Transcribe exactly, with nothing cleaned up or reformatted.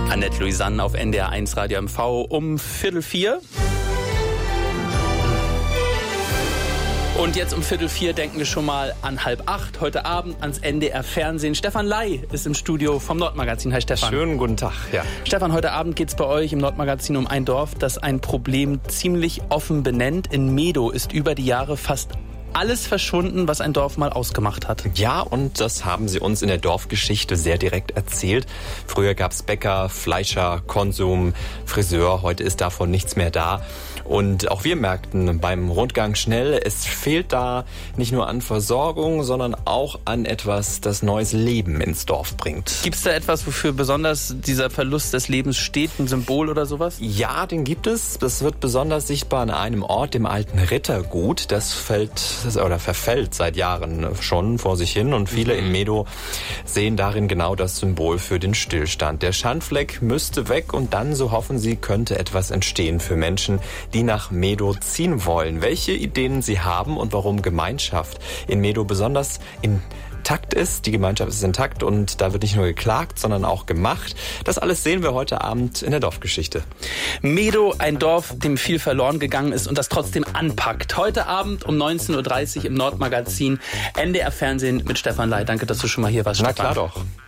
Annette Louisanne auf N D R eins Radio M V um Viertel vier. Und jetzt um Viertel vier denken wir schon mal an halb acht, heute Abend ans N D R Fernsehen. Stefan Ley ist im Studio vom Nordmagazin. Hi Stefan. Schönen guten Tag. Ja. Stefan, heute Abend geht es bei euch im Nordmagazin um ein Dorf, das ein Problem ziemlich offen benennt. In Medow ist über die Jahre fast alles verschwunden, was ein Dorf mal ausgemacht hat. Ja, und das haben sie uns in der Dorfgeschichte sehr direkt erzählt. Früher gab es Bäcker, Fleischer, Konsum, Friseur. Heute ist davon nichts mehr da. Und auch wir merkten beim Rundgang schnell, es fehlt da nicht nur an Versorgung, sondern auch an etwas, das neues Leben ins Dorf bringt. Gibt es da etwas, wofür besonders dieser Verlust des Lebens steht, ein Symbol oder sowas? Ja, den gibt es. Das wird besonders sichtbar an einem Ort, dem alten Rittergut. Das fällt oder verfällt seit Jahren schon vor sich hin und viele in Medow sehen darin genau das Symbol für den Stillstand. Der Schandfleck müsste weg und dann, so hoffen sie, könnte etwas entstehen für Menschen, die nach Medow ziehen wollen. Welche Ideen sie haben und warum Gemeinschaft in Medow besonders intakt ist. Die Gemeinschaft ist intakt und da wird nicht nur geklagt, sondern auch gemacht. Das alles sehen wir heute Abend in der Dorfgeschichte. Medow, ein Dorf, dem viel verloren gegangen ist und das trotzdem anpackt. Heute Abend um neunzehn Uhr dreißig im Nordmagazin N D R Fernsehen mit Stefan Ley. Danke, dass du schon mal hier warst, Na Stefan. klar doch.